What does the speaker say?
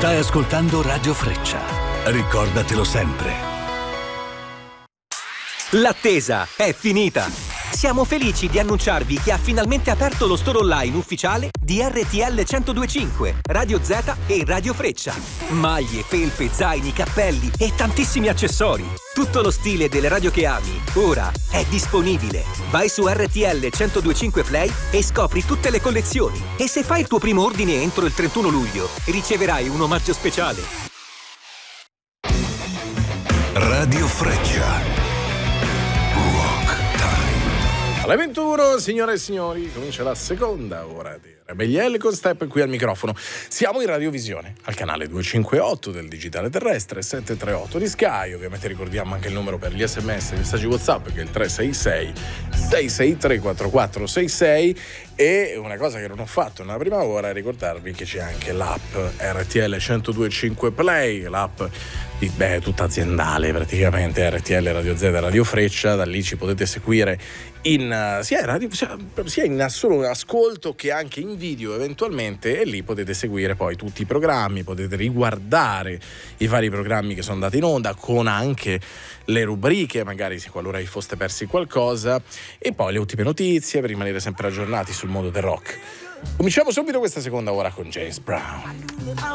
Stai ascoltando Radio Freccia. Ricordatelo sempre. L'attesa è finita! Siamo felici di annunciarvi che ha finalmente aperto lo store online ufficiale di RTL 102.5, Radio Z e Radio Freccia. Maglie, felpe, zaini, cappelli e tantissimi accessori. Tutto lo stile delle radio che ami, ora è disponibile. Vai su RTL 102.5 Play e scopri tutte le collezioni. E se fai il tuo primo ordine entro il 31 luglio, riceverai un omaggio speciale. Radio Freccia. Alle 21, signore e signori, comincia la seconda ora di Rebelliele con Step qui al microfono. Siamo in radiovisione, al canale 258 del digitale terrestre, 738 di Sky. Ovviamente ricordiamo anche il numero per gli sms e i messaggi WhatsApp, che è il 366 663 4466. E una cosa che non ho fatto nella prima ora è ricordarvi che c'è anche l'app RTL 102.5 Play, l'app tutta aziendale praticamente, RTL, Radio Z, Radio Freccia. Da lì ci potete seguire sia in solo ascolto che anche in video eventualmente, e lì potete seguire poi tutti i programmi, potete riguardare i vari programmi che sono andati in onda, con anche le rubriche, magari se qualora vi foste persi qualcosa, e poi le ultime notizie per rimanere sempre aggiornati sul mondo del rock. Cominciamo subito questa seconda ora con James Brown.